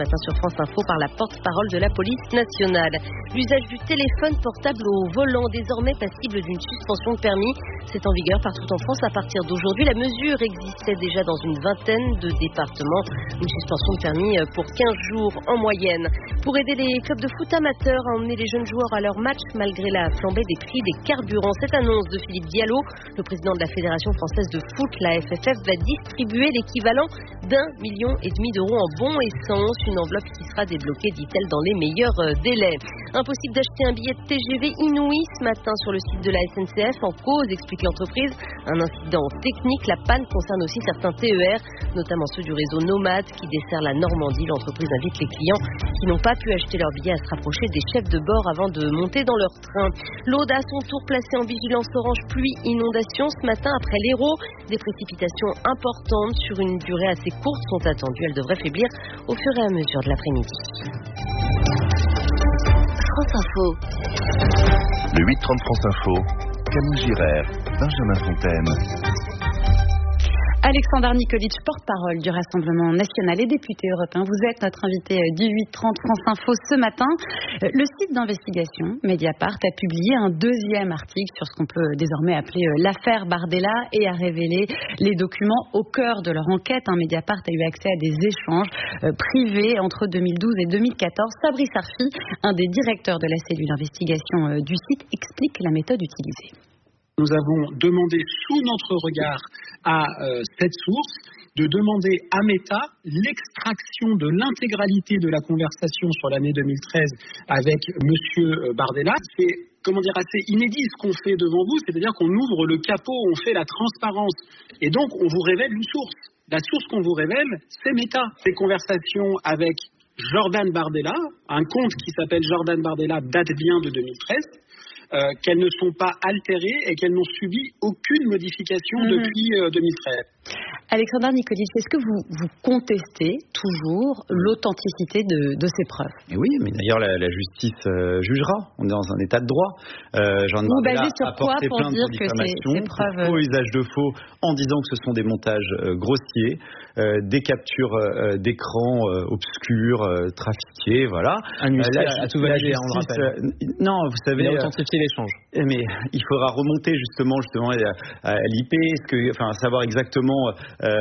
matin sur France Info par la porte-parole de la police nationale. L'usage du téléphone portable au volant, désormais passible d'une suspension de permis. C'est en vigueur partout en France à partir d'aujourd'hui. La mesure existait déjà dans une vingtaine de départements. Une suspension de permis pour 15 jours en moyenne. Pour aider les clubs de foot amateurs à emmener les jeunes joueurs à leur match malgré la flambée des prix des carburants. Cette annonce de Philippe Diallo, le président de la Fédération française de foot, la FFF, va distribuer l'équivalent d'1,5 million d'euros en bons essence. Une enveloppe qui sera débloquée, dit-elle, dans les meilleurs délais. Impossible d'acheter un billet de TGV inouï ce matin sur le site de la SNCF. En cause, explique l'entreprise, un incident technique. La panne concerne aussi certains TER, notamment ceux du réseau Nomade qui dessert la Normandie. L'entreprise invite les clients qui n'ont pas pu acheter leur billet à se rapprocher des chefs de bord avant de monter dans leur train. L'Aude à son tour placée en vigilance orange pluie inondation ce matin après l'Hérault. Des précipitations importantes sur une durée assez courte sont attendues. Elles devraient faiblir au fur et à mesure de l'après-midi. France Info. Le 8-30 France Info, Camille Girard, Benjamin Fontaine. Alexandre Nikolic, porte-parole du Rassemblement national et député européen. Vous êtes notre invité du 8-30 France Info ce matin. Le site d'investigation Mediapart a publié un deuxième article sur ce qu'on peut désormais appeler l'affaire Bardella et a révélé les documents au cœur de leur enquête. Mediapart a eu accès à des échanges privés entre 2012 et 2014. Sabri Sarfi, un des directeurs de la cellule d'investigation du site, explique la méthode utilisée. Nous avons demandé sous notre regard à cette source de demander à Meta l'extraction de l'intégralité de la conversation sur l'année 2013 avec Monsieur Bardella. C'est assez inédit ce qu'on fait devant vous, c'est-à-dire qu'on ouvre le capot, on fait la transparence et donc on vous révèle une source. La source qu'on vous révèle, c'est Meta. Ces conversations avec Jordan Bardella, un compte qui s'appelle Jordan Bardella date bien de 2013. Qu'elles ne sont pas altérées et qu'elles n'ont subi aucune modification depuis 2013. Alexandre Nikolic, est-ce que vous contestez toujours l'authenticité de ces preuves ? Et oui, mais d'ailleurs la justice jugera. On est dans un état de droit. Vous basez sur quoi pour dire que ces preuves... Faux usage de faux en disant que ce sont des montages grossiers, des captures d'écran obscurs, trafiqués, voilà. Un huissier à tout valider, on le rappelle. Non, vous savez... Il a authentifié l'échange. Mais il faudra remonter justement à l'IP, savoir exactement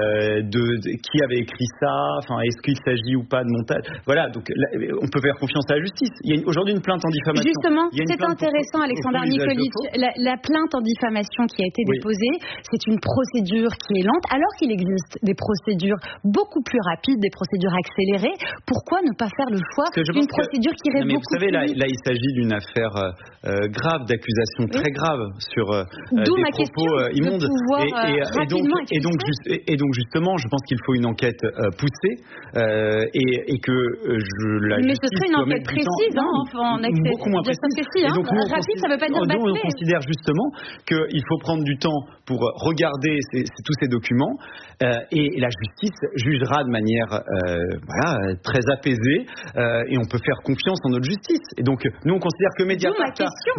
qui avait écrit ça, est-ce qu'il s'agit ou pas de montage. Voilà, donc là, on peut faire confiance à la justice. Il y a aujourd'hui une plainte en diffamation. Justement, c'est intéressant, Alexandre Nikolic. La plainte en diffamation qui a été déposée, c'est une procédure qui est lente, alors qu'il existe des procédures beaucoup plus rapides, des procédures accélérées. Pourquoi ne pas faire le choix d'une procédure qui irait beaucoup plus vite ? Vous savez, là, il s'agit d'une affaire grave, d'accusations très graves sur des propos immondes. Et donc justement, je pense qu'il faut une enquête poussée et que la mais justice. Mais ce serait une enquête précise, en accès. Beaucoup moins précise. Et donc, rapide, ça ne veut pas dire bâclé. On considère justement qu'il faut prendre du temps pour regarder tous ces documents et la justice jugera de manière très apaisée et on peut faire confiance en notre justice. Et donc nous on considère que Mediapart,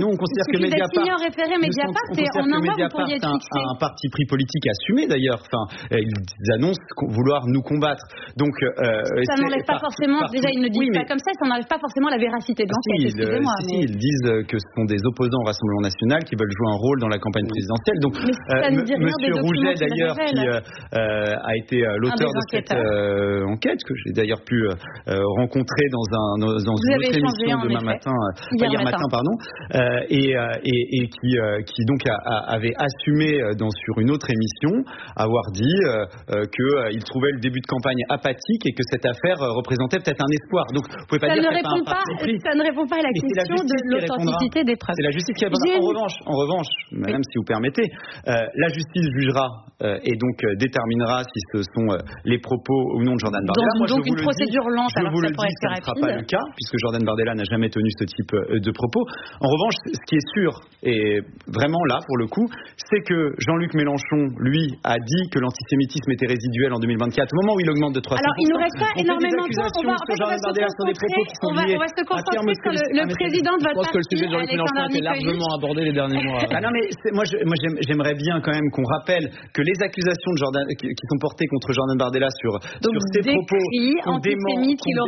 un parti pris politique assumé d'ailleurs. Ils annoncent vouloir nous combattre. Donc ça n'enlève pas forcément. Déjà ils ne disent pas comme ça n'enlève pas forcément la véracité de l'enquête. Ils disent que ce sont des opposants au Rassemblement national qui veulent jouer un rôle dans la campagne présidentielle. Donc Monsieur Rouget d'ailleurs qui a été l'auteur de cette enquête que j'ai d'ailleurs pu rencontrer dans une autre émission hier matin, et qui donc avait assumé sur une autre émission avoir dit qu'il trouvait le début de campagne apathique et que cette affaire représentait peut-être un espoir. Donc vous pouvez pas dire que ça ne répond pas à la question de l'authenticité des preuves. C'est la justice qui répondra. En revanche, madame, si vous permettez, la justice jugera et donc déterminera si ce sont les propos ou non de Jordan Bardella. Donc une procédure lente, alors ça pourrait être rapide. Ce ne sera pas le cas puisque Jordan Bardella n'a jamais tenu ce type de propos. En revanche, ce qui est sûr et vraiment là pour le coup, c'est que Jean-Luc Mélenchon, lui, a dit que l'antisémitisme était résiduel en 2024, au moment où il augmente de 300%. Alors il nous reste pas énormément de temps. On va se concentrer sur le président de votre parti. Je pense que le sujet de Jean-Luc Mélenchon a été largement abordé les derniers mois. Moi j'aimerais bien quand même qu'on rappelle que les accusations de Jordan qui sont portées contre Jordan Bardella sur ses propos antisémites qu'il